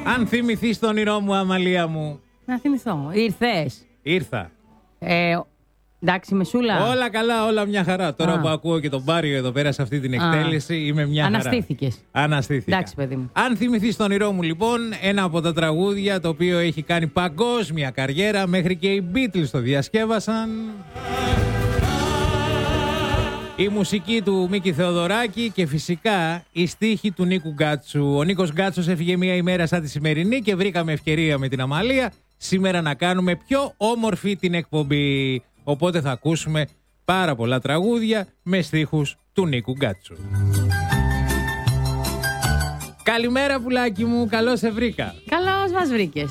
Αν θυμηθείς το όνειρό μου, Αμαλία μου. Να θυμηθώ. Ήρθες? Ήρθα. Εντάξει, Μεσούλα. Όλα καλά, όλα μια χαρά. Τώρα που ακούω και τον Πάριο εδώ πέρα σε αυτή την εκτέλεση, είμαι μια χαρά. Αναστήθηκες. Αναστήθηκα. Εντάξει, παιδί μου. Αν θυμηθείς το όνειρό μου, λοιπόν, ένα από τα τραγούδια το οποίο έχει κάνει παγκόσμια καριέρα, μέχρι και οι Beatles το διασκεύασαν. Η μουσική του Μίκη Θεοδωράκη και φυσικά η στίχη του Νίκου Γκάτσου. Ο Νίκος Γκάτσος έφυγε μια ημέρα σαν τη σημερινή και βρήκαμε ευκαιρία με την Αμαλία σήμερα να κάνουμε πιο όμορφη την εκπομπή. Οπότε θα ακούσουμε πάρα πολλά τραγούδια με στίχους του Νίκου Γκάτσου. Καλημέρα πουλάκι μου, καλώς σε βρήκα. Καλώς μας βρήκες.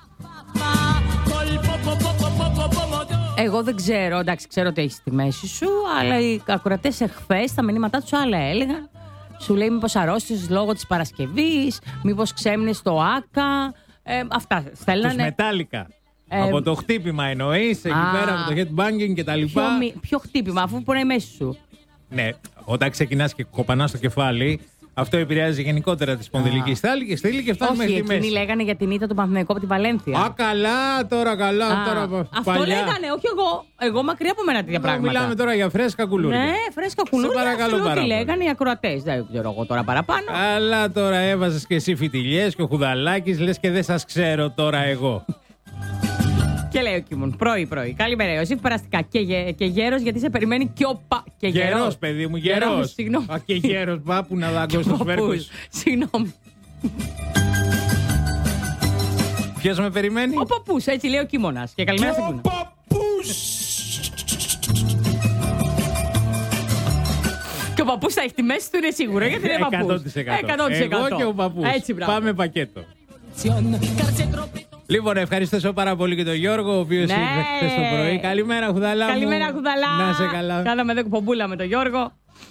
Εγώ δεν ξέρω, εντάξει, ξέρω ότι έχεις τη μέση σου, αλλά οι ακροατές εχθές στα μηνύματά τους άλλα έλεγαν. Σου λέει μήπως αρρώστησες λόγω της Παρασκευής, μήπως ξέμεινες στο ΆΚΑ. Αυτά θέλανε. Τους Μετάλλικα. Από το χτύπημα εννοείς, εκεί πέρα από το headbanging και τα λοιπά. Ποιο χτύπημα, αφού μπορεί η μέση σου. Ναι, όταν ξεκινάς και κοπανάς το κεφάλι, αυτό επηρεάζει γενικότερα τη σπονδυλική στήλη και φτάνει μέχρι τη μέση. Εκείνοι λέγανε για την ήττα του Παναθηναϊκού από τη Βαλένθια. Α, καλά, τώρα καλά. Αυτό λέγανε, όχι εγώ. Εγώ μακριά από μένα τέτοια πράγματα. Μιλάμε τώρα για φρέσκα κουλούρια. Ναι, φρέσκα κουλούρια. Σε παρακαλώ πάρα πολύ. Τι λέγανε οι ακροατές, δεν ξέρω εγώ τώρα παραπάνω. Αλλά τώρα έβαζες και εσύ φιτιλιές και ο Χουδαλάκης, λες και δεν σας ξέρω τώρα εγώ. Και λέει ο Κίμων, πρωί-πρωί. Καλημέρα, Ιωσήφ, περαστικά. Και γέρος, γιατί σε περιμένει και ο και γέρος, παιδί μου, γέρος. Συγγνώμη. Και γέρος, πάπου να δάγκω στους βέρκους. Συγγνώμη. Ποιος με περιμένει? Ο παππούς, έτσι λέει ο Κίμωνας. Και καλημέρα στην Κούνα. Ο παππούς! Και ο παππούς θα έχει τη μέση του, είναι σίγουρο, γιατί είναι παππούς. 100%. Εγώ και ο παππούς. Έτσι, μπράβο. Πάμε πακέτο. Λοιπόν, ευχαριστώ πάρα πολύ και τον Γιώργο, ο οποίος ήρθε χθες το πρωί. Καλημέρα, Χουδαλά μου. Καλημέρα, Χουδαλά. Να σε καλά. Κάναμε εδώ κουπομπούλα με τον Γιώργο.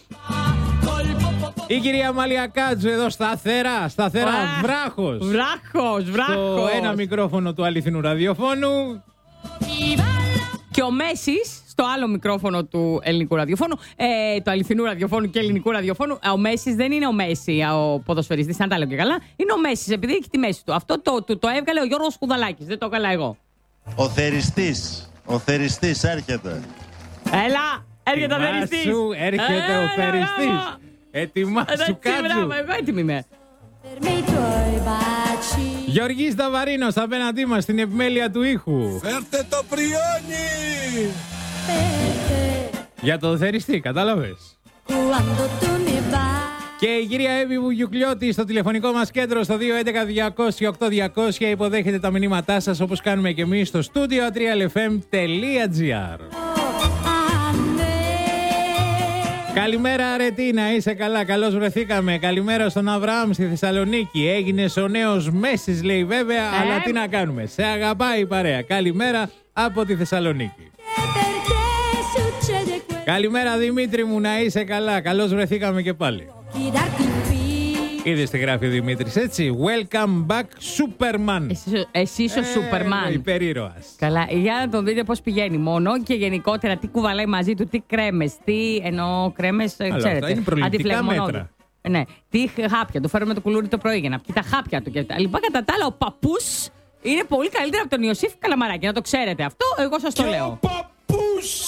Η κυρία Αμαλία Κάτζου εδώ σταθερά, βράχος. Βράχος. Στο ένα μικρόφωνο του αληθινού ραδιοφώνου. Και ο Μέσης στο άλλο μικρόφωνο του ελληνικού ραδιοφώνου, του αληθινού ραδιοφώνου και ελληνικού ραδιοφώνου. Ο Μέσης δεν είναι ο Μέση, ο ποδοσφαιριστής, αν τα λέω και καλά. Είναι ο Μέσης, επειδή έχει τη μέση του. Αυτό το έβγαλε ο Γιώργος Χουδαλάκης, δεν το έβγαλα εγώ. Ο θεριστής έρχεται. Έλα, έρχεται ο θεριστής. Έρχεται ο θεριστής. Ετοιμάσου, Κάτζου. Εγώ έτοιμη είμαι. Γεωργής Σταβαρίνος απέναντί μας στην επιμέλεια του ήχου. Φέρτε το πριόνι! Για το θεριστή, κατάλαβες. Και η κυρία Εύη Βουγιουκλιώτη στο τηλεφωνικό μας κέντρο στο 211-200-8200 υποδέχεται τα μηνύματά σας όπως κάνουμε και εμείς στο studio 3lfm.gr. Καλημέρα Αρετίνα, είσαι καλά, καλώς βρεθήκαμε. Καλημέρα στον Αβραάμ στη Θεσσαλονίκη. Έγινες ο νέος Μέσης, λέει βέβαια, αλλά τι να κάνουμε. Σε αγαπάει η παρέα. Καλημέρα από τη Θεσσαλονίκη. Καλημέρα Δημήτρη μου, να είσαι καλά, καλώς βρεθήκαμε και πάλι. Είδες τι γράφει ο Δημήτρης, έτσι. Welcome back, Superman. Εσύ είσαι ο Superman. Υπερήρωας. Καλά, για να τον δείτε πώς πηγαίνει μόνο και γενικότερα τι κουβαλάει μαζί του, τι κρέμες, τι εννοώ κρέμες, ξέρετε. Αυτά είναι προληπτικά μέτρα. Ναι, τι χάπια, του φέρουμε το κουλούρι το πρωί για να πιει τα χάπια του και τα λοιπά. Κατά τα άλλα, ο παππούς είναι πολύ καλύτερα από τον Ιωσήφ Καλαμαράκη. Να το ξέρετε αυτό, εγώ σας το λέω. Ο παππούς!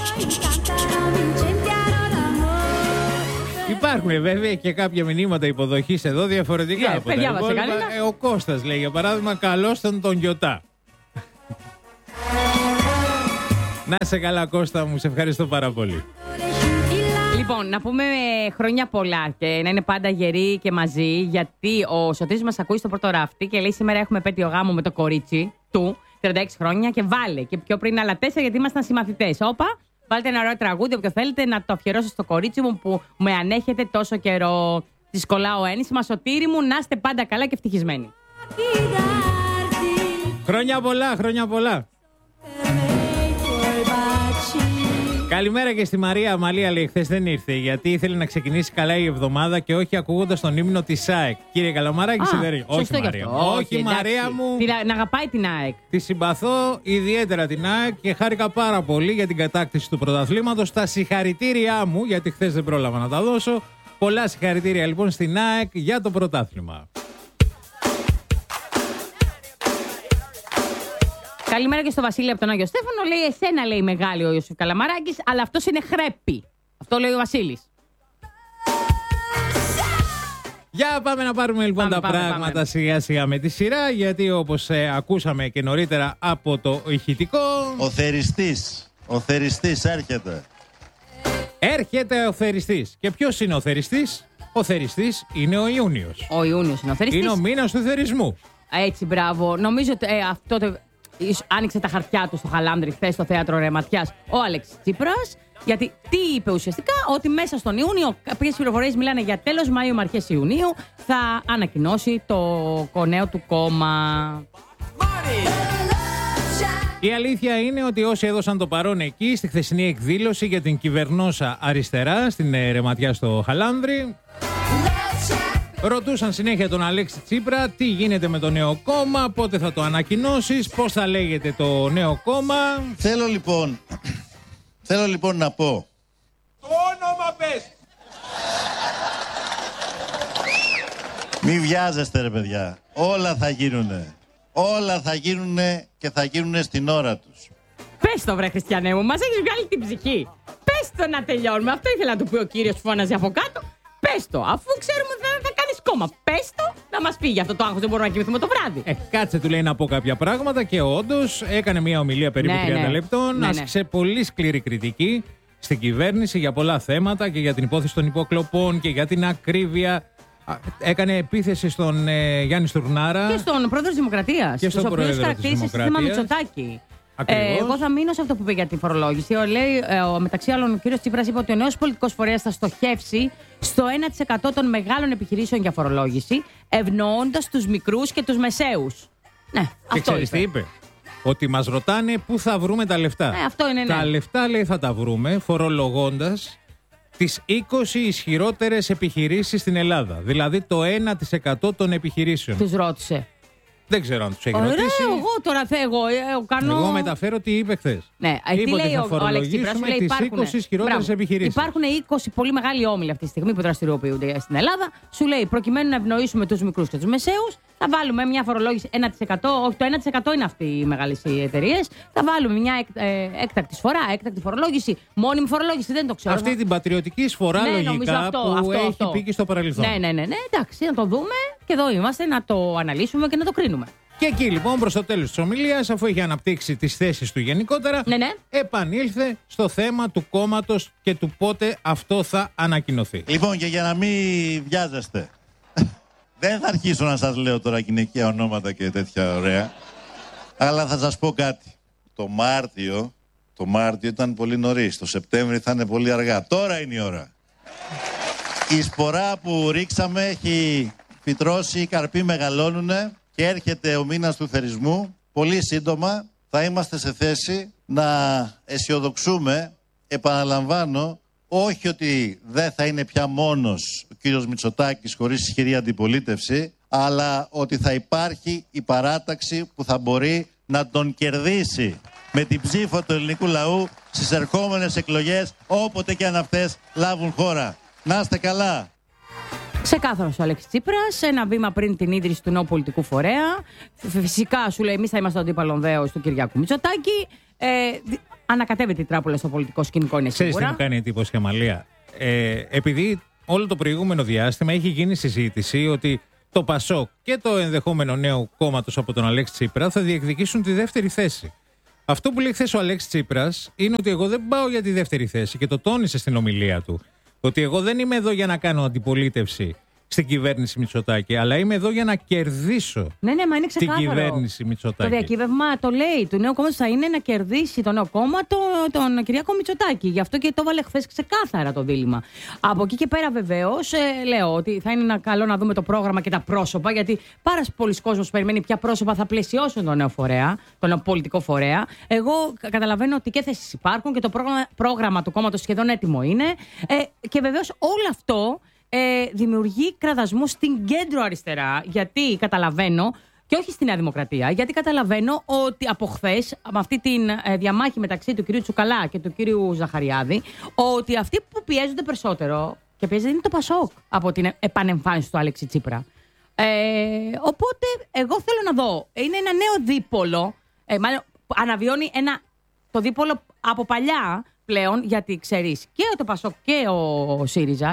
Υπάρχουν βέβαια και κάποια μηνύματα υποδοχής εδώ διαφορετικά από τα υπόλοιπα. Ο Κώστας λέει για παράδειγμα, καλώς τον Γιωτά. Να σε καλά Κώστα μου, σε ευχαριστώ πάρα πολύ. Λοιπόν, να πούμε χρόνια πολλά και να είναι πάντα γεροί και μαζί, γιατί ο Σωτής μας ακούει στο πρώτο ράφτη και λέει σήμερα έχουμε επέτειο γάμου με το κορίτσι του, 36 χρόνια, και βάλε και πιο πριν άλλα 4 γιατί ήμασταν συμμαθητές. Όπα, βάλτε ένα ωραίο τραγούδι, όποιο θέλετε, να το αφιερώσω στο κορίτσι μου που με ανέχεται τόσο καιρό. Τη κολλάω ένσημα, Σωτήρι μου, να είστε πάντα καλά και ευτυχισμένοι. Χρόνια πολλά, χρόνια πολλά. Καλημέρα και στη Μαρία. Αμαλία λέει χθες δεν ήρθε γιατί ήθελε να ξεκινήσει καλά η εβδομάδα και όχι ακούγοντας τον ύμνο της ΑΕΚ. Κύριε Καλαμαράκη, όχι Μαρία. Όχι Μαρία μου. Να αγαπάει την ΑΕΚ. Τη συμπαθώ ιδιαίτερα την ΑΕΚ και χάρηκα πάρα πολύ για την κατάκτηση του πρωταθλήματος. Τα συγχαρητήριά μου, γιατί χθες δεν πρόλαβα να τα δώσω. Πολλά συγχαρητήρια λοιπόν στην ΑΕΚ για το πρωτάθλημα. Καλημέρα και στο Βασίλη από τον Άγιο Στέφανο. Λέει, εσένα λέει μεγάλη ο Ιωσήφ Καλαμαράκης, αλλά αυτός είναι χρέπη. Αυτό λέει ο Βασίλης. Για πάμε να πάρουμε λοιπόν τα πράγματα σιγά σιγά με τη σειρά, γιατί όπως ακούσαμε και νωρίτερα από το ηχητικό, Ο θεριστής έρχεται. Έρχεται ο θεριστής. Και ποιος είναι ο θεριστής? Ο θεριστής είναι ο Ιούνιος. Ο Ιούνιος είναι ο θεριστής. Είναι ο μήνας του θερισμού. Έτσι, μπράβο. Νομίζω ότι αυτό άνοιξε τα χαρτιά του στο Χαλάνδρι χθες στο θέατρο Ρεματιάς ο Αλέξης Τσίπρας. Γιατί τι είπε ουσιαστικά? Ότι μέσα στον Ιούνιο, κάποιες πληροφορίες μιλάνε για τέλος Μαΐου με αρχές Ιουνίου, θα ανακοινώσει το νέο του κόμμα. Η αλήθεια είναι ότι όσοι έδωσαν το παρόν εκεί στη χθεσινή εκδήλωση για την κυβερνόσα αριστερά στην Ρεματιά στο Χαλάνδρι, ρωτούσαν συνέχεια τον Αλέξη Τσίπρα τι γίνεται με το νέο κόμμα, πότε θα το ανακοινώσεις, πώς θα λέγεται το νέο κόμμα. Θέλω λοιπόν να πω. Το όνομα πες! Μη βιάζεστε ρε παιδιά. Όλα θα γίνουνε. Όλα θα γίνουνε και θα γίνουνε στην ώρα τους. Πες το βρε Χριστιανέ μου, μας έχεις βγάλει την ψυχή. Πες το να τελειώνουμε. Αυτό ήθελα να του πει ο κύριος που φώναζε από κάτω. Πες το, αφού ξέρουμε ότι θα κάνεις κόμμα. Πες το, να μας φύγει αυτό το άγχος, δεν μπορούμε να κοιμηθούμε το βράδυ. Κάτσε, του λέει να πω κάποια πράγματα και όντως έκανε μια ομιλία περίπου 30 λεπτών. Άσκησε πολύ σκληρή κριτική στην κυβέρνηση για πολλά θέματα και για την υπόθεση των υποκλοπών και για την ακρίβεια. Έκανε επίθεση στον Γιάννη Στουρνάρα. Και στον πρόεδρο της Δημοκρατίας. Και στον πρόεδρο της χαρακτήρισε σύστημα Μητσοτάκη. Εγώ θα μείνω σε αυτό που είπε για τη φορολόγηση. Λέει, μεταξύ άλλων, ο κύριος Τσίπρας είπε ότι ο νέος πολιτικός φορέας θα στοχεύσει στο 1% των μεγάλων επιχειρήσεων για φορολόγηση, ευνοώντας τους μικρούς και τους μεσαίους. Ναι, και αυτό ξέρεις τι είπε? Ότι μας ρωτάνε πού θα βρούμε τα λεφτά. Αυτό είναι, ναι. Τα λεφτά, λέει, θα τα βρούμε φορολογώντας τις 20 ισχυρότερες επιχειρήσεις στην Ελλάδα. Δηλαδή το 1% των επιχειρήσεων. Τους ρώτησε. Δεν ξέρω αν τους έχει ρωτήσει. Εγώ τώρα κάνω. Εγώ μεταφέρω τι είπε χθες. Ναι, είπε ότι θα φορολογήσουμε τις 20 ισχυρότερες επιχειρήσεις. Υπάρχουν 20 πολύ μεγάλοι όμιλοι αυτή τη στιγμή που δραστηριοποιούνται στην Ελλάδα. Σου λέει, προκειμένου να ευνοήσουμε τους μικρούς και τους μεσαίους, θα βάλουμε μια φορολόγηση 1%. Όχι, το 1% είναι αυτοί οι μεγάλες εταιρείες. Θα βάλουμε μια έκτακτη εισφορά, έκτακτη φορολόγηση, μόνιμη φορολόγηση. Δεν το ξέρω. Αυτή την πατριωτική εισφορά λογικά που έχει πει και στο παρελθόν. Ναι, εντάξει, να το δούμε και εδώ είμαστε να το αναλύσουμε και να το κρίνουμε. Και εκεί λοιπόν προς το τέλος της ομιλίας, αφού είχε αναπτύξει τις θέσεις του γενικότερα, επανήλθε στο θέμα του κόμματος και του πότε αυτό θα ανακοινωθεί. Λοιπόν, και για να μην βιάζεστε, δεν θα αρχίσω να σας λέω τώρα γυναικεία ονόματα και τέτοια ωραία, αλλά θα σας πω κάτι. Το Μάρτιο ήταν πολύ νωρίς, το Σεπτέμβρη θα είναι πολύ αργά. Τώρα είναι η ώρα. Η σπορά που ρίξαμε έχει φυτρώσει, οι καρποί μεγαλώνουνε και έρχεται ο μήνας του θερισμού. Πολύ σύντομα θα είμαστε σε θέση να αισιοδοξούμε, επαναλαμβάνω, όχι ότι δεν θα είναι πια μόνος ο κύριος Μητσοτάκης χωρίς ισχυρή αντιπολίτευση, αλλά ότι θα υπάρχει η παράταξη που θα μπορεί να τον κερδίσει με την ψήφο του ελληνικού λαού στις ερχόμενες εκλογές, όποτε και αν αυτές λάβουν χώρα. Να είστε καλά! Ξεκάθαρος ο Αλέξης Τσίπρας, ένα βήμα πριν την ίδρυση του νέου πολιτικού φορέα. Φυσικά σου λέει: εμείς θα είμαστε ο αντίπαλον δέος του Κυριάκου Μητσοτάκη. Ανακατεύεται η τράπουλα στο πολιτικό σκηνικό, είναι σίγουρα. Ξέρεις τι μου κάνει εντύπωση, Αμαλία? Επειδή όλο το προηγούμενο διάστημα έχει γίνει συζήτηση ότι το ΠΑΣΟΚ και το ενδεχόμενο νέο κόμματος από τον Αλέξη Τσίπρα θα διεκδικήσουν τη δεύτερη θέση. Αυτό που λέει χθες ο Αλέξης Τσίπρας είναι ότι εγώ δεν πάω για τη δεύτερη θέση και το τόνισε στην ομιλία του. Ότι εγώ δεν είμαι εδώ για να κάνω αντιπολίτευση στην κυβέρνηση Μητσοτάκη, αλλά είμαι εδώ για να κερδίσω μα είναι την κυβέρνηση Μητσοτάκη. Το διακύβευμα το λέει του νέου κόμματος θα είναι να κερδίσει το νέο κόμμα τον Κυριάκο Μητσοτάκη. Γι' αυτό και το έβαλε χθες ξεκάθαρα το δίλημμα. Από εκεί και πέρα, βεβαίως, λέω ότι θα είναι καλό να δούμε το πρόγραμμα και τα πρόσωπα, γιατί πάρα πολλοί κόσμος περιμένει ποια πρόσωπα θα πλαισιώσουν τον νέο φορέα, τον νέο πολιτικό φορέα. Εγώ καταλαβαίνω ότι και θέσεις υπάρχουν και το πρόγραμμα του κόμματος σχεδόν έτοιμο είναι. Και βεβαίως όλο αυτό δημιουργεί κραδασμού στην κέντρο αριστερά, γιατί καταλαβαίνω, και όχι στη Νέα Δημοκρατία, γιατί καταλαβαίνω ότι από χθες, με αυτή τη διαμάχη μεταξύ του κυρίου Τσουκαλά και του κυρίου Ζαχαριάδη, ότι αυτοί που πιέζονται περισσότερο και πιέζεται είναι το ΠΑΣΟΚ από την επανεμφάνιση του Αλέξη Τσίπρα. Οπότε εγώ θέλω να δω, είναι ένα νέο δίπολο, μάλλον αναβιώνει το δίπολο από παλιά πλέον, γιατί ξέρεις και το Πασόκ και ο ΣΥΡΙΖΑ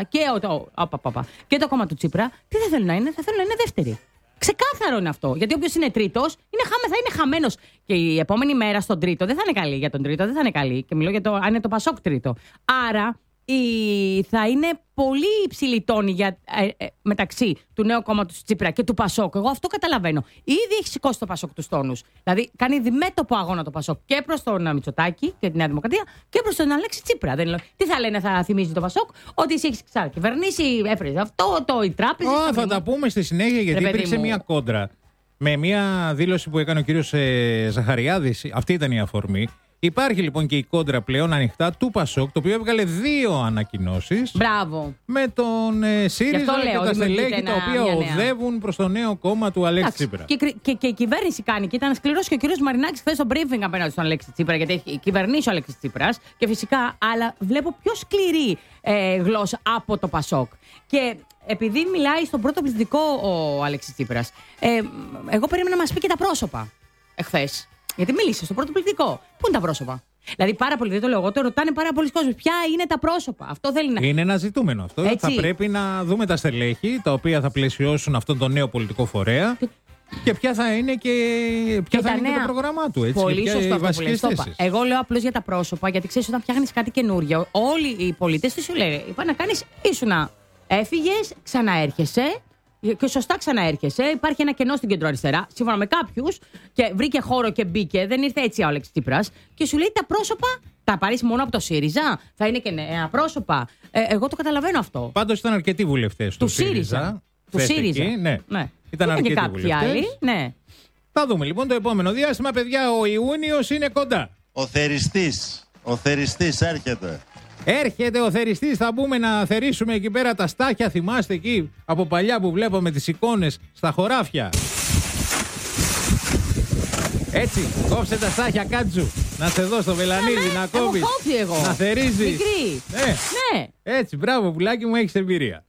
και το κόμμα του Τσίπρα, τι δεν θέλουν να είναι, θα θέλουν να είναι δεύτεροι. Ξεκάθαρο είναι αυτό. Γιατί όποιος είναι τρίτος θα είναι χαμένος. Και η επόμενη μέρα στον τρίτο δεν θα είναι καλή. Για τον τρίτο δεν θα είναι καλή. Και μιλώ για αν είναι το Πασόκ τρίτο. Άρα θα είναι πολύ υψηλή τόνη μεταξύ του νέου κόμματος Τσίπρα και του Πασόκ. Εγώ αυτό καταλαβαίνω. Ήδη έχει σηκώσει το Πασόκ τους τόνους. Δηλαδή κάνει διμέτωπο αγώνα το Πασόκ και προς τον Μητσοτάκη και τη Νέα Δημοκρατία και προς τον Αλέξη Τσίπρα. Τι θα λένε, θα θυμίζει το Πασόκ, ότι εσύ έχεις ξανακυβερνήσει, έφερες αυτό, οι τράπεζες. Θα τα πούμε στη συνέχεια, γιατί υπήρξε μια κόντρα. Με μια δήλωση που έκανε ο κύριος Ζαχαριάδης, αυτή ήταν η αφορμή. Υπάρχει λοιπόν και η κόντρα πλέον ανοιχτά του Πασόκ, το οποίο έβγαλε 2 ανακοινώσεις. Μπράβο. Με τον ΣΥΡΙΖΑ και τα στελέχη τα οποία οδεύουν προς το νέο κόμμα του Αλέξη Τσίπρα. Και η κυβέρνηση κάνει. Και ήταν σκληρός και ο κύριος Μαρινάκης χθες στο briefing απέναντι στον Αλέξη Τσίπρα, γιατί έχει κυβερνήσει ο Αλέξης Τσίπρας. Και φυσικά, αλλά βλέπω πιο σκληρή γλώσσα από το Πασόκ. Και επειδή μιλάει στον πρώτο πληθυντικό ο Αλέξης Τσίπρας, εγώ περίμενα να μας πει και τα πρόσωπα εχθές. Γιατί μίλησε στο πρώτο πληθυντικό. Πού είναι τα πρόσωπα? Δηλαδή, πάρα πολύ, δεν το λέω εγώ, το ρωτάνε πάρα πολλοί κόσμοι. Ποια είναι τα πρόσωπα? Αυτό θέλει να. Είναι ένα ζητούμενο αυτό. Έτσι. Θα πρέπει να δούμε τα στελέχη τα οποία θα πλαισιώσουν αυτόν τον νέο πολιτικό φορέα και ποια θα είναι και το πρόγραμμά του. Έτσι, πολύ σωστό αυτό που λες. Εγώ λέω απλώς για τα πρόσωπα, γιατί ξέρεις, όταν φτιάχνεις κάτι καινούριο, όλοι οι πολίτες τι σου λένε? Είπα να κάνεις, ήσουνα, έφυγες, ξαναέρχεσαι. Και σωστά ξαναέρχεσαι. Υπάρχει ένα κενό στην κεντροαριστερά, σύμφωνα με κάποιους, και βρήκε χώρο και μπήκε. Δεν ήρθε έτσι ο Αλέξης Τσίπρας. Και σου λέει τα πρόσωπα θα πάρεις μόνο από το ΣΥΡΙΖΑ, θα είναι και νέα πρόσωπα. Εγώ το καταλαβαίνω αυτό. Πάντως ήταν αρκετοί βουλευτές του ΣΥΡΙΖΑ. Του ΣΥΡΙΖΑ. Ναι. Ήταν αρκετοί και κάποιοι άλλοι. Ναι. Θα δούμε λοιπόν το επόμενο διάστημα, παιδιά. Ο Ιούνιος είναι κοντά. Ο θεριστής έρχεται. Έρχεται ο θεριστής, θα μπούμε να θερήσουμε εκεί πέρα τα στάχια. Θυμάστε εκεί από παλιά που βλέπαμε τις εικόνες στα χωράφια? Έτσι, κόψε τα στάχια, κάτσου. Να σε δω στο βελανίδι, να κόβεις, να θερίζεις. Μικρή. Ναι. Έτσι, μπράβο πουλάκι μου, έχεις εμπειρία.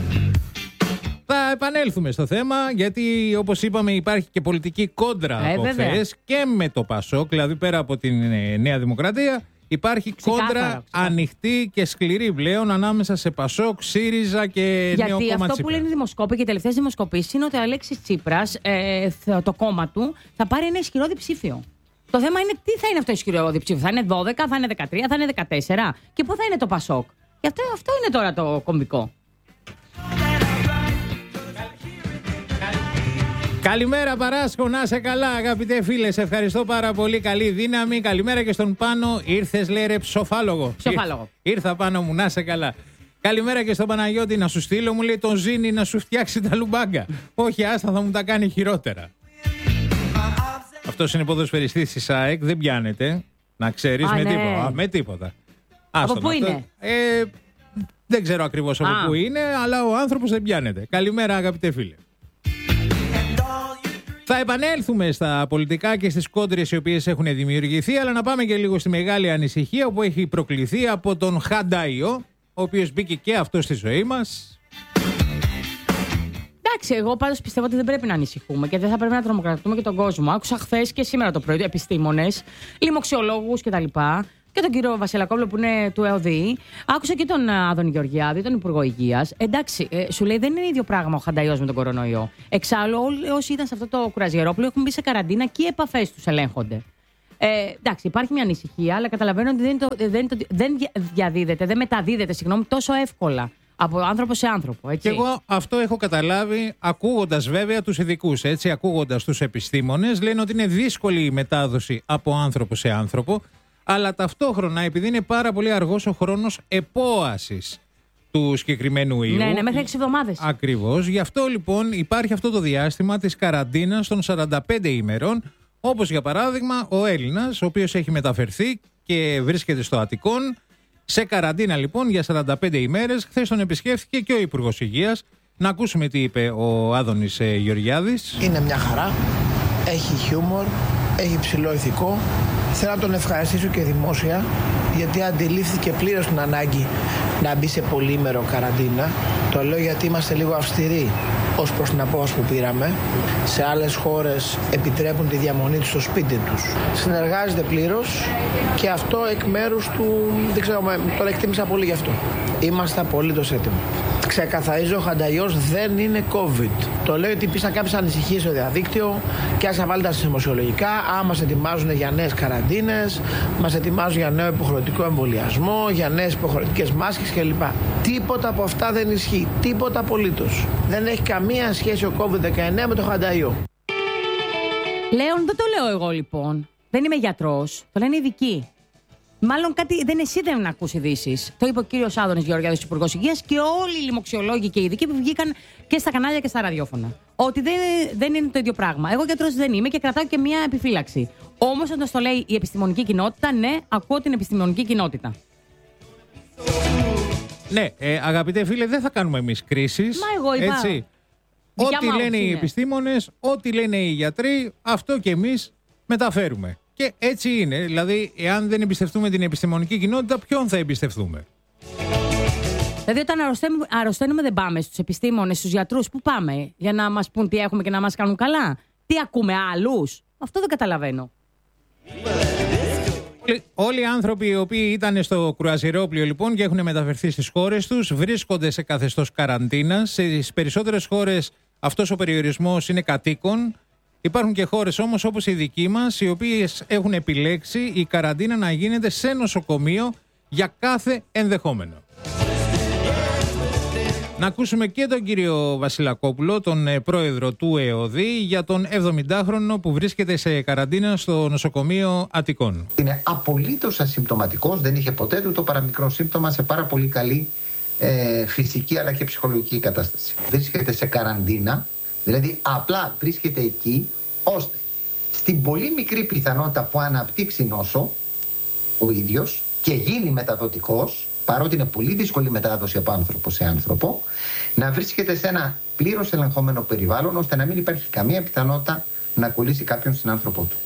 Θα επανέλθουμε στο θέμα, γιατί όπως είπαμε υπάρχει και πολιτική κόντρα από χθες και με το Πασόκ, δηλαδή πέρα από την Νέα Δημοκρατία. Υπάρχει κόντρα ανοιχτή και σκληρή πλέον ανάμεσα σε Πασόκ, ΣΥΡΙΖΑ και νέο κόμμα Τσίπρα. Γιατί αυτό που λένε οι δημοσκόποι και οι τελευταίες δημοσκοπήσεις είναι ότι ο Αλέξης Τσίπρας, το κόμμα του, θα πάρει ένα ισχυρό διψήφιο. Το θέμα είναι τι θα είναι αυτό το ισχυρό διψήφιο. Θα είναι 12, θα είναι 13, θα είναι 14 και πού θα είναι το Πασόκ. Γι' αυτό είναι τώρα το κομβικό. Καλημέρα Παράσκο, να είσαι καλά αγαπητέ φίλε, σε ευχαριστώ πάρα πολύ, καλή δύναμη. Καλημέρα και στον Πάνο, ήρθες λέει ρε ψοφάλογο. Ήρθα πάνω μου, να είσαι καλά. Καλημέρα και στον Παναγιώτη, να σου στείλω, μου λέει τον Ζήνη να σου φτιάξει τα λουμπάγκα. Όχι άστα, θα μου τα κάνει χειρότερα. Αυτός είναι ποδοσφαιριστής της ΑΕΚ, δεν πιάνεται, να ξέρεις, με τίποτα. Από πού είναι? Δεν ξέρω ακριβώς από πού είναι, αλλά ο άνθρωπος δεν πιάνεται. Καλημέρα αγαπητέ φίλε. Θα επανέλθουμε στα πολιτικά και στις κόντρες οι οποίες έχουν δημιουργηθεί, αλλά να πάμε και λίγο στη μεγάλη ανησυχία που έχει προκληθεί από τον Χαντάιο, ο οποίος μπήκε και αυτό στη ζωή μας. Εντάξει, εγώ πάντως πιστεύω ότι δεν πρέπει να ανησυχούμε και δεν θα πρέπει να τρομοκρατούμε και τον κόσμο. Άκουσα χθες και σήμερα το πρωί επιστήμονες, λοιμοξιολόγους κτλ. Και τον κύριο Βασιλακόπουλο που είναι του ΕΟΔΗ. Άκουσα και τον Άδωνη Γεωργιάδη, τον Υπουργό Υγείας. Εντάξει, σου λέει δεν είναι ίδιο πράγμα ο Χανταϊός με τον κορονοϊό. Εξάλλου, όλοι όσοι ήταν σε αυτό το κουραζιερόπλοιο έχουν μπει σε καραντίνα και οι επαφές τους ελέγχονται. Εντάξει, υπάρχει μια ανησυχία, αλλά καταλαβαίνω ότι δεν μεταδίδεται τόσο εύκολα από άνθρωπο σε άνθρωπο. Έτσι. Και εγώ αυτό έχω καταλάβει ακούγοντας βέβαια τους ειδικούς, ακούγοντας τους επιστήμονες. Λένε ότι είναι δύσκολη η μετάδοση από άνθρωπο σε άνθρωπο. Αλλά ταυτόχρονα, επειδή είναι πάρα πολύ αργός ο χρόνος επόασης του συγκεκριμένου ιού. Ναι, μέχρι 6 εβδομάδες. Ακριβώς. Γι' αυτό λοιπόν υπάρχει αυτό το διάστημα της καραντίνας των 45 ημερών. Όπως για παράδειγμα ο Έλληνας, ο οποίος έχει μεταφερθεί και βρίσκεται στο Αττικόν. Σε καραντίνα λοιπόν για 45 ημέρες. Χθες τον επισκέφθηκε και ο Υπουργός Υγείας. Να ακούσουμε τι είπε ο Άδωνης Γεωργιάδης. Είναι μια χαρά. Έχει χιούμορ. Έχει ψηλό ηθικό. Θέλω να τον ευχαριστήσω και δημόσια γιατί αντιλήφθηκε πλήρως την ανάγκη να μπει σε πολύήμερο καραντίνα. Το λέω γιατί είμαστε λίγο αυστηροί ως προς την απόφαση που πήραμε. Σε άλλες χώρες επιτρέπουν τη διαμονή τους στο σπίτι τους. Συνεργάζεται πλήρως και αυτό εκ μέρους του, δεν ξέρω, τον εκτίμησα πολύ γι' αυτό. Είμαστε απολύτως έτοιμοι. Ξεκαθαρίζω, ο Χανταϊός δεν είναι COVID. Το λέω ότι υπήρξαν κάποιες ανησυχίες στο διαδίκτυο και ας βάλτε τα δημοσιολογικά. Μας ετοιμάζουν για νέες καραντίνες, μας ετοιμάζουν για νέο υποχρεωτικό εμβολιασμό, για νέες υποχρεωτικές μάσκες κλπ. Τίποτα από αυτά δεν ισχύει. Τίποτα απολύτως. Δεν έχει καμία σχέση ο COVID-19 με το Χανταϊό. Λέων, δεν το λέω εγώ λοιπόν. Δεν είμαι γιατρός. Το λένε ειδικοί. Μάλλον κάτι δεν εσύ δεν ακούσει ειδήσεις. Το είπε ο κύριος Άδωνης Γεωργιάδης, Υπουργός Υγείας, και όλοι οι λοιμοξιολόγοι και οι ειδικοί που βγήκαν και στα κανάλια και στα ραδιόφωνα. Ότι δεν είναι το ίδιο πράγμα. Εγώ γιατρός δεν είμαι και κρατάω και μια επιφύλαξη. Όμως, όταν το λέει η επιστημονική κοινότητα, ναι, ακούω την επιστημονική κοινότητα. Ναι, αγαπητέ φίλε, δεν θα κάνουμε εμείς κρίσεις. Μα εγώ είπα. Έτσι. Ό,τι λένε οι επιστήμονες, ό,τι λένε οι γιατροί, αυτό και εμείς μεταφέρουμε. Και έτσι είναι. Δηλαδή, εάν δεν εμπιστευτούμε την επιστημονική κοινότητα, ποιον θα εμπιστευτούμε? Δηλαδή, όταν αρρωσταίνουμε, δεν πάμε στους επιστήμονες, στους γιατρούς. Πού πάμε? Για να μας πούν τι έχουμε και να μας κάνουν καλά? Τι ακούμε άλλους? Αυτό δεν καταλαβαίνω. Όλοι οι άνθρωποι οι οποίοι ήταν στο κρουαζιερόπλοιο λοιπόν και έχουν μεταφερθεί στις χώρες τους βρίσκονται σε καθεστώς καραντίνας. Στις περισσότερες χώρες αυτός ο περιορισμός είναι κατοίκον. Υπάρχουν και χώρες όμως όπως η δική μας, οι οποίες έχουν επιλέξει η καραντίνα να γίνεται σε νοσοκομείο για κάθε ενδεχόμενο. Να ακούσουμε και τον κύριο Βασιλακόπουλο, τον πρόεδρο του ΕΟΔΗ, για τον 70χρονο που βρίσκεται σε καραντίνα στο νοσοκομείο Αττικών. Είναι απολύτως ασυμπτωματικός, δεν είχε ποτέ του το παραμικρό σύμπτωμα, σε πάρα πολύ καλή φυσική αλλά και ψυχολογική κατάσταση. Βρίσκεται σε καραντίνα, δηλαδή απλά βρίσκεται εκεί, ώστε στην πολύ μικρή πιθανότητα που αναπτύξει νόσο ο ίδιος και γίνει μεταδοτικός, παρότι είναι πολύ δύσκολη μετάδοση από άνθρωπο σε άνθρωπο, να βρίσκεται σε ένα πλήρως ελεγχόμενο περιβάλλον, ώστε να μην υπάρχει καμία πιθανότητα να κολλήσει κάποιον στην άνθρωπό του.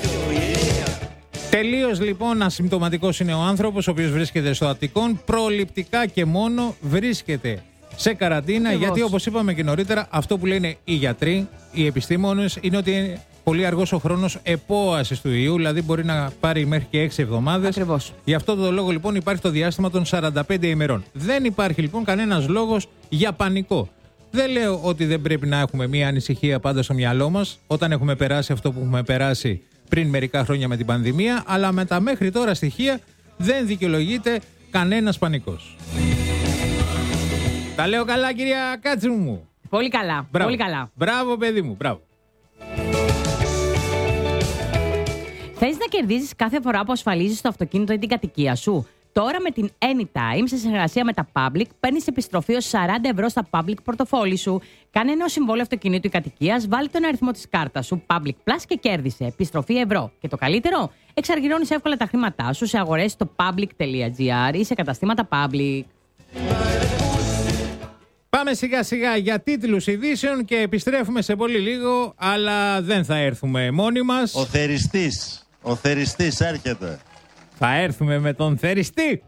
Τελείως λοιπόν ασυμπτωματικός είναι ο άνθρωπος, ο οποίος βρίσκεται στο Αττικών, προληπτικά και μόνο βρίσκεται σε καραντίνα, γιατί όπως είπαμε και νωρίτερα, αυτό που λένε οι γιατροί, οι επιστήμονες, είναι ότι είναι πολύ αργός ο χρόνος επόασης του ιού, δηλαδή μπορεί να πάρει μέχρι και 6 εβδομάδες. Ακριβώς. Γι' αυτό το λόγο λοιπόν υπάρχει το διάστημα των 45 ημερών. Δεν υπάρχει λοιπόν κανένας λόγος για πανικό. Δεν λέω ότι δεν πρέπει να έχουμε μια ανησυχία πάντα στο μυαλό μας όταν έχουμε περάσει αυτό που έχουμε περάσει πριν μερικά χρόνια με την πανδημία, αλλά με τα μέχρι τώρα στοιχεία δεν δικαιολογείται κανένας πανικός. Τα λέω καλά, κυρία Κάτσου μου? Πολύ καλά. Μπράβο. Πολύ καλά. Μπράβο, παιδί μου, μπράβο. Θες να κερδίζεις κάθε φορά που ασφαλίζεις το αυτοκίνητο ή την κατοικία σου? Τώρα με την Anytime, σε συνεργασία με τα Public, παίρνεις επιστροφή ως 40 ευρώ στα Public πορτοφόλι σου. Κάνε νέο συμβόλαιο αυτοκινήτου ή κατοικίας, βάλει τον αριθμό της κάρτας σου Public Plus και κέρδισε επιστροφή ευρώ. Και το καλύτερο, εξαργυρώνεις εύκολα τα χρήματά σου σε αγορές στο public.gr ή σε καταστήματα Public. Πάμε σιγά σιγά για τίτλους ειδήσεων και επιστρέφουμε σε πολύ λίγο, αλλά δεν θα έρθουμε μόνοι μας. Ο θεριστής έρχεται. Θα έρθουμε με τον θεριστή.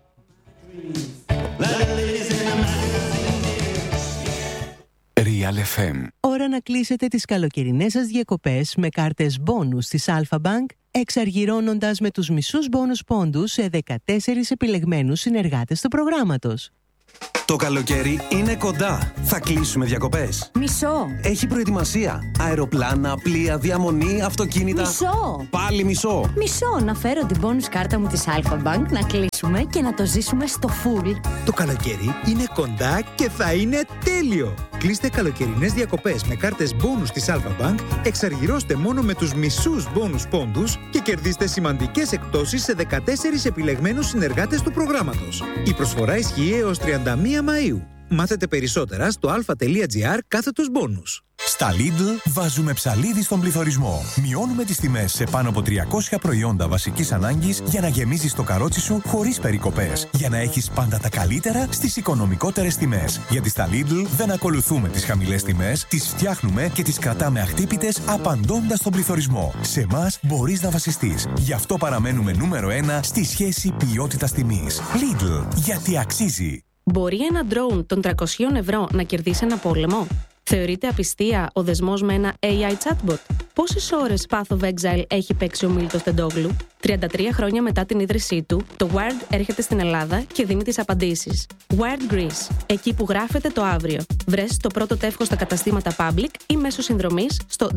Real FM. Ώρα να κλείσετε τις καλοκαιρινές σας διακοπές με κάρτες μπόνους της Alpha Bank, εξαργυρώνοντας με τους μισούς μπόνους πόντους σε 14 επιλεγμένους συνεργάτες του προγράμματος. Το καλοκαίρι είναι κοντά. Θα κλείσουμε διακοπές. Μισό. Έχει προετοιμασία. Αεροπλάνα, πλοία, διαμονή, αυτοκίνητα. Μισό. Πάλι μισό. Μισό. Να φέρω την bonus κάρτα μου της Alpha Bank, να κλείσουμε και να το ζήσουμε στο full. Το καλοκαίρι είναι κοντά και θα είναι τέλειο. Κλείστε καλοκαιρινές διακοπές με κάρτες μπόνους της Alpha Bank, εξαργυρώστε μόνο με τους μισούς μπόνους πόντους και κερδίστε σημαντικές εκπτώσεις σε 14 επιλεγμένους συνεργάτες του προγράμματος. Η προσφορά ισχύει έως 31 Μαΐου. Μάθετε περισσότερα στο alpha.gr/bonus. Στα Lidl βάζουμε ψαλίδι στον πληθωρισμό. Μειώνουμε τις τιμές σε πάνω από 300 προϊόντα βασικής ανάγκης για να γεμίζεις το καρότσι σου χωρίς περικοπές. Για να έχεις πάντα τα καλύτερα στις οικονομικότερες τιμές. Γιατί στα Lidl δεν ακολουθούμε τις χαμηλές τιμές, τις φτιάχνουμε και τις κρατάμε αχτύπητες απαντώντας στον πληθωρισμό. Σε εμάς μπορείς να βασιστείς. Γι' αυτό παραμένουμε νούμερο 1 στη σχέση ποιότητας-τιμής. Lidl, γιατί αξίζει. Μπορεί ένα drone των 300 ευρώ να κερδίσει ένα πόλεμο? Θεωρείται απιστία ο δεσμός με ένα AI chatbot? Πόσες ώρες Path of Exile έχει παίξει ο Μίλτος Τεντόγλου? 33 χρόνια μετά την ίδρυσή του, το Wired έρχεται στην Ελλάδα και δίνει τις απαντήσεις. Wired Greece, εκεί που γράφεται το αύριο. Βρες το πρώτο τεύχος στα καταστήματα Public ή μέσω συνδρομής στο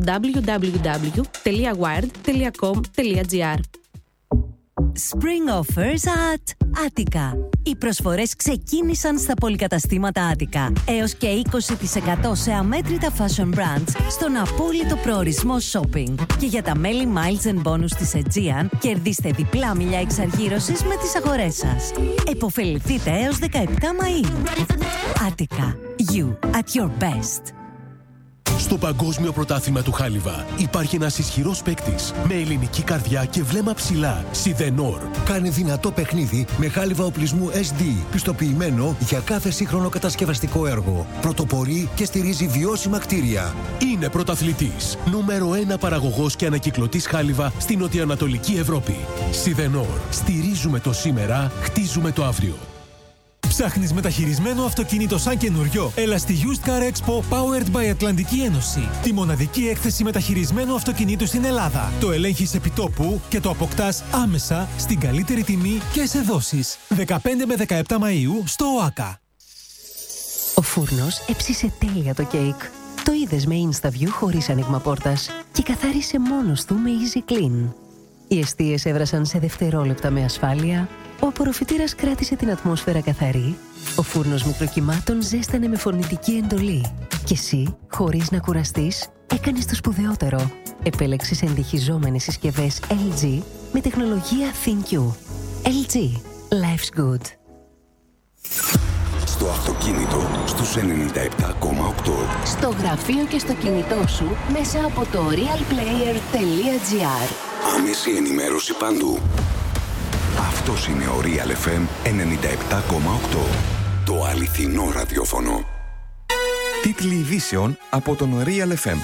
www.wired.com.gr. Spring offers at Attica. Οι προσφορές ξεκίνησαν στα πολυκαταστήματα Attica. Έως και 20% σε αμέτρητα fashion brands στον απόλυτο προορισμό shopping. Και για τα μέλη Miles and Bonus της Aegean, κερδίστε διπλά μιλιά εξαργύρωσης με τις αγορές σας. Εποφεληθείτε έως 17 Μαΐου. Attica. You at your best. Στο Παγκόσμιο Πρωτάθλημα του Χάλιβα υπάρχει ένας ισχυρός παίκτης με ελληνική καρδιά και βλέμμα ψηλά. Σιδενόρ. Κάνει δυνατό παιχνίδι με χάλιβα οπλισμού SD, πιστοποιημένο για κάθε σύγχρονο κατασκευαστικό έργο. Πρωτοπορεί και στηρίζει βιώσιμα κτίρια. Είναι πρωταθλητής. Νούμερο 1 παραγωγός και ανακυκλωτής χάλιβα στην νοτιοανατολική Ευρώπη. Σιδενόρ. Στηρίζουμε το σήμερα, χτίζουμε το αύριο. Ψάχνεις μεταχειρισμένο αυτοκίνητο σαν καινούριο? Έλα στη Used Car Expo Powered by Ατλαντική Ένωση. Τη μοναδική έκθεση μεταχειρισμένου αυτοκινήτου στην Ελλάδα. Το ελέγχεις επιτόπου και το αποκτάς άμεσα στην καλύτερη τιμή και σε δόσεις. 15 με 17 Μαΐου στο ΟΑΚΑ. Ο φούρνος έψισε τέλεια το κέικ. Το είδες με InstaView χωρίς άνοιγμα πόρτας και καθάρισε μόνος του με Easy Clean. Οι εστίες έβρασαν σε δευτερόλεπτα με ασφάλεια, ο απορροφητήρας κράτησε την ατμόσφαιρα καθαρή, ο φούρνος μικροκυμάτων ζέστανε με φωνητική εντολή και εσύ, χωρίς να κουραστείς, έκανες το σπουδαιότερο. Επέλεξες ενδυχιζόμενες συσκευές LG με τεχνολογία ThinQ. LG. Life's good. Στο αυτοκίνητο στους 97,8. Στο γραφείο και στο κινητό σου μέσα από το realplayer.gr. Άμεση ενημέρωση παντού. Αυτός είναι ο Real FM 97,8. Το αληθινό ραδιόφωνο. Τίτλοι ειδήσεων από τον Real FM.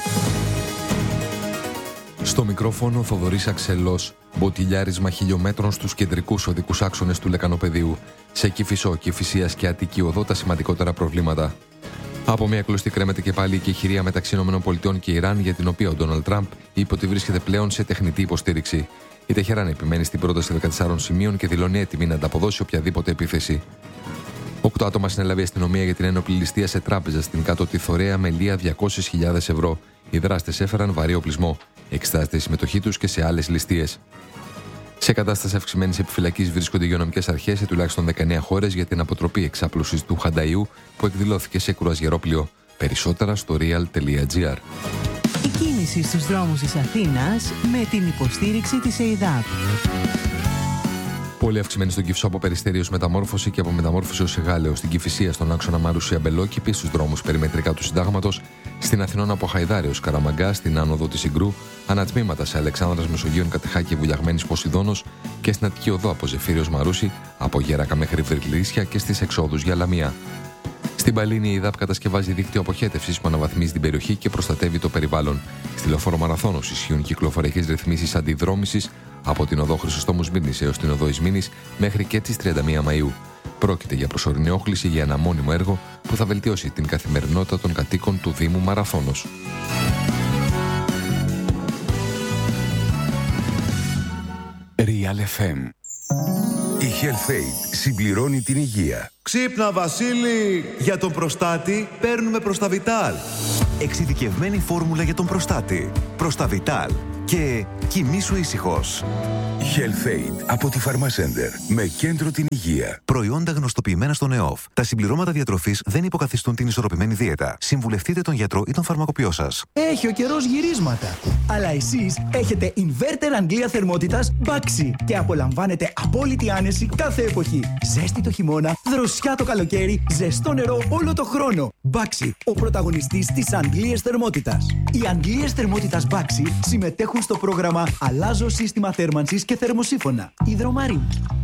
Στο μικρόφωνο Θοδωρής Αξελός. Μποτιλιάρισμα χιλιόμετρων στους κεντρικούς οδικούς άξονες του Λεκανοπεδίου. Σε Κηφισό, Κηφισίας και Αττική Οδό τα σημαντικότερα προβλήματα. Από μια κλωστή κρέμεται και πάλι η εκεχηρία μεταξύ ΗΠΑ και Ιράν, για την οποία ο Ντόναλντ Τραμπ είπε ότι βρίσκεται πλέον σε τεχνητή υποστήριξη. Η Τεχεράν επιμένει στην πρόταση 14 σημείων και δηλώνει έτοιμη να ανταποδώσει οποιαδήποτε επίθεση. 8 άτομα συνέλαβε η αστυνομία για την ένοπλη ληστεία σε τράπεζα στην Κάτω Τιθωρέα με λία 200.000 ευρώ. Οι δράστες έφεραν βαρύ οπλισμό. Εξετάζεται η συμμετοχή τους και σε άλλες ληστείες. Σε κατάσταση αυξημένης επιφυλακής βρίσκονται οι υγειονομικές αρχές σε τουλάχιστον 19 χώρες για την αποτροπή εξάπλωσης του Χανταϊού που εκδηλώθηκε σε κρουαζιερόπλοιο. Περισσότερα στο real.gr. Η κίνηση στους δρόμους της Αθήνας με την υποστήριξη της ΕΙΔΑΠ. Πολύ αυξημένη στον Κηφισό από Περιστέριος μεταμόρφωση και από μεταμόρφωση ως Γάλεο, στην Κηφισία στον άξονα Μαρούσια Μπελόκηπη, στους δρόμους περιμετρικά του Συντάγματος, στην Αθηνών από Χαϊδάριος Καραμαγκά, στην άνοδο της Συγκρού, ανατμήματα σε Αλεξάνδρας Μεσογείων Κατεχάκη Βουλιαγμένης Ποσειδώνος και στην Αττική Οδό από Ζεφύριος Μαρούση, από Γέρακα μέχρι Βρυλίσια και στις εξόδους για Λαμία. Στην Παλίνη η ΕΙΔΑΠ κατασκευάζει δίκτυο αποχέτευσης που αναβαθμίζει την περιοχή και προστατεύει το περιβάλλον. Στη Λεωφόρο Μαραθώνος ισχύουν κυκλοφοριακές ρυθμίσεις αντιδρόμησης από την οδό Χρυσοστόμου Σμύρνης έως την οδό Ισμήνης μέχρι και τις 31 Μαΐου. Πρόκειται για προσωρινή όχληση για ένα μόνιμο έργο που θα βελτιώσει την καθημερινότητα των κατοίκων του Δήμου Μαραθώνος. Real FM. Η HealthAid συμπληρώνει την υγεία. Ξύπνα Βασίλη! Για τον προστάτη παίρνουμε Προσταβιτάλ. Εξειδικευμένη φόρμουλα για τον προστάτη. Προσταβιτάλ. Και κοιμήσου ησυχώς. HealthAid από τη Pharmacenter. Με κέντρο την υγεία. Προϊόντα γνωστοποιημένα στον ΕΟΦ. Τα συμπληρώματα διατροφής δεν υποκαθιστούν την ισορροπημένη δίαιτα. Συμβουλευτείτε τον γιατρό ή τον φαρμακοποιό σας. Έχει ο καιρός γυρίσματα. Αλλά εσείς έχετε inverter Αγγλία θερμότητας Baxi και απολαμβάνετε απόλυτη άνεση κάθε εποχή. Ζέστη το χειμώνα, δροσιά το καλοκαίρι, ζεστό νερό όλο το χρόνο. Baxi, ο πρωταγωνιστής της Αγγλίας θερμότητας. Οι Αγγλίες θερμότητας Baxi συμμετέχουν στο πρόγραμμα Αλλάζω σύστημα θέρμανσης και θερμοσύφωνα. Υδρομαρίνη.